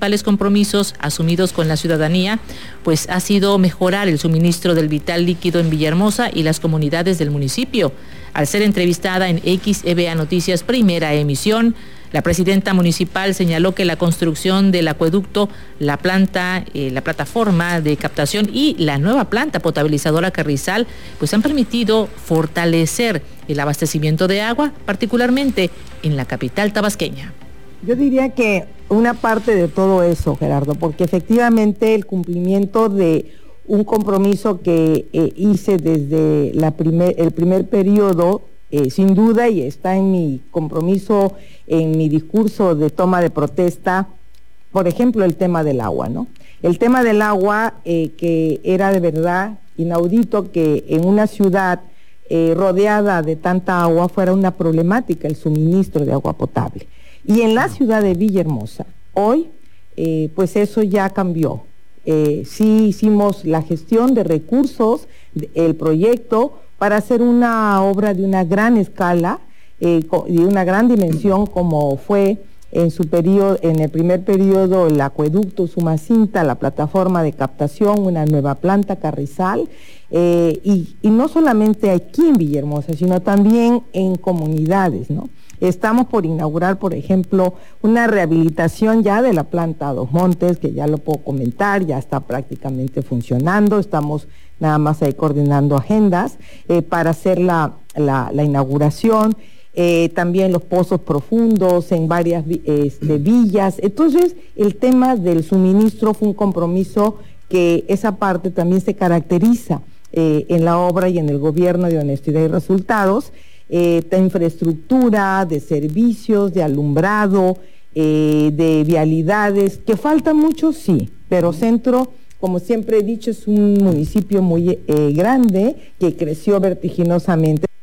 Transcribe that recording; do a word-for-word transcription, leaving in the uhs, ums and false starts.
principales compromisos asumidos con la ciudadanía, pues ha sido mejorar el suministro del vital líquido en Villahermosa y las comunidades del municipio. Al ser entrevistada en X E V A Noticias Primera Emisión, la presidenta municipal señaló que la construcción del acueducto, la planta, eh, la plataforma de captación y la nueva planta potabilizadora Carrizal, pues han permitido fortalecer el abastecimiento de agua, particularmente en la capital tabasqueña. Yo diría que una parte de todo eso, Gerardo, porque efectivamente el cumplimiento de un compromiso que eh, hice desde la primer, el primer periodo, Eh, sin duda, y está en mi compromiso, en mi discurso de toma de protesta, por ejemplo, el tema del agua, ¿no? El tema del agua, eh, que era de verdad inaudito que en una ciudad eh, rodeada de tanta agua fuera una problemática el suministro de agua potable. Y en la ciudad de Villahermosa, hoy, eh, pues eso ya cambió. Eh, sí hicimos la gestión de recursos, de, el proyecto, para hacer una obra de una gran escala, eh, de una gran dimensión, como fue en su periodo, en el primer periodo, el acueducto Sumacinta, la plataforma de captación, una nueva planta Carrizal, eh, y, y no solamente aquí en Villahermosa, sino también en comunidades, ¿no? Estamos por inaugurar, por ejemplo, una rehabilitación ya de la planta Dos Montes, que ya lo puedo comentar, ya está prácticamente funcionando, estamos nada más ahí coordinando agendas eh, para hacer la, la, la inauguración, eh, también los pozos profundos en varias eh, de villas. Entonces, el tema del suministro fue un compromiso que esa parte también se caracteriza eh, en la obra y en el gobierno de honestidad y resultados, eh, de infraestructura, de servicios, de alumbrado, eh, de vialidades, que falta mucho, sí, pero Centro, como siempre he dicho, es un municipio muy eh, grande, que creció vertiginosamente.